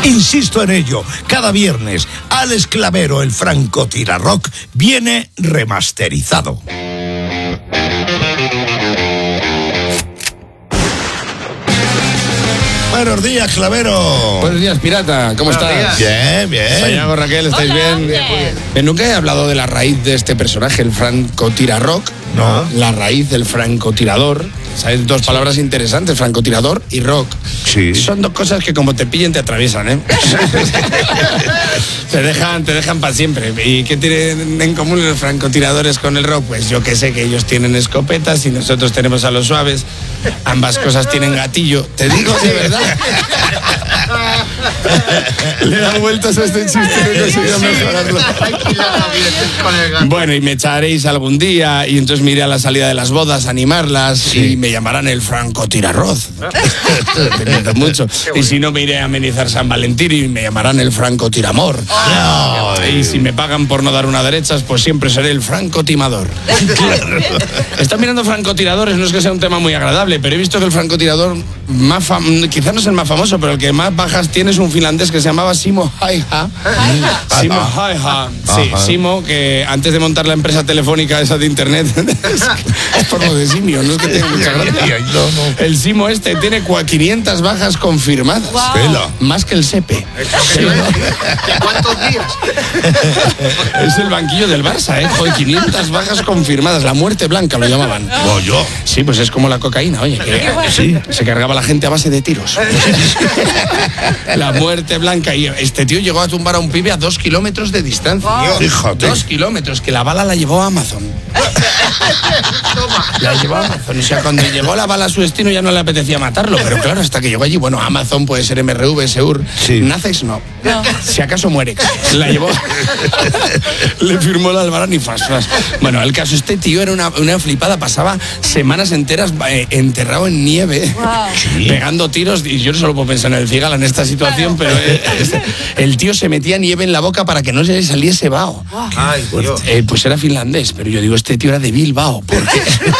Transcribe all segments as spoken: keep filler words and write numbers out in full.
Insisto en ello, cada viernes, Alex Clavero, el francotirador, viene remasterizado. Buenos días, Clavero. Buenos días, pirata. ¿Cómo Buenos estás? días. Bien, bien. Santiago, Raquel, ¿estáis Hola, bien? bien. Eh, Nunca he hablado de la raíz de este personaje, el francotirador. No. La raíz del francotirador. ¿Sabes? Dos palabras interesantes, francotirador y rock. Sí. Son dos cosas que como te pillen te atraviesan, ¿eh? te dejan, te dejan para siempre. ¿Y qué tienen en común los francotiradores con el rock? Pues yo que sé que ellos tienen escopetas y nosotros tenemos a los suaves. Ambas cosas tienen gatillo. Te digo de verdad. Le da vueltas a este chiste, no he conseguido mejorarlo. Bueno, y me echaréis algún día y entonces me iré a la salida de las bodas a animarlas, sí, y me llamarán el francotirarroz. Te miento mucho. Y si no, me iré a amenizar San Valentín y me llamarán el francotiramor. Oh. Y si me pagan por no dar una derechas, pues siempre seré el francotimador. Están mirando francotiradores, no es que sea un tema muy agradable, pero he visto que el francotirador más fam- quizás no es el más famoso, pero el que más bajas tiene es un finlandés que se llamaba Simo Häyhä. Simo Häyhä. Sí, Ajá. Simo, que antes de montar la empresa telefónica esa de internet, es por lo de simio, no es que tenga mucha gracia. No, no. El Simo este tiene quinientas bajas confirmadas. Wow. Pela. Más que el Sepe. ¿Cuántos días? Es el banquillo del Barça, ¿eh? Joder, quinientas bajas confirmadas. La muerte blanca lo llamaban. No, yo. Sí, pues es como la cocaína, oye. Que, sí, se cargaba la gente a base de tiros. La muerte blanca. Y este tío llegó a tumbar a un pibe a dos kilómetros de distancia. Wow. Fíjate. Dos kilómetros, que la bala la llevó a Amazon. La llevó a Amazon. O sea, cuando llegó la bala a su destino ya no le apetecía matarlo. Pero claro, hasta que llegó allí, bueno, Amazon puede ser M R V, Seur. Sí. Nacex no. No. Si acaso muere. La llevó. Le firmó la albarán y fas, fas. Bueno, el caso, este tío era una, una flipada. Pasaba semanas enteras eh, enterrado en nieve. Wow. Sí. Pegando tiros, y yo no solo puedo pensar en el cigala en esta situación, pero eh, es- el tío se metía nieve en la boca para que no se le saliese vaho. Ay, Dios. Eh, pues era finlandés, pero yo digo, este tío era de Bilbao, porque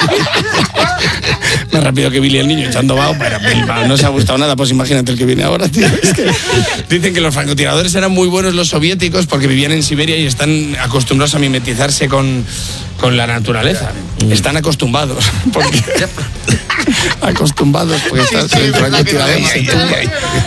más rápido que Billy el niño echando vaho, pero Bilbao no se ha gustado nada, pues imagínate el que viene ahora, tío. Es que dicen que los francotiradores eran muy buenos los soviéticos porque vivían en Siberia y están acostumbrados a mimetizarse con, con la naturaleza. Están acostumbrados, porque acostumbrados, porque Sí, están sí, el es verdad que francotirador no, se ay, tumba. ay, ay.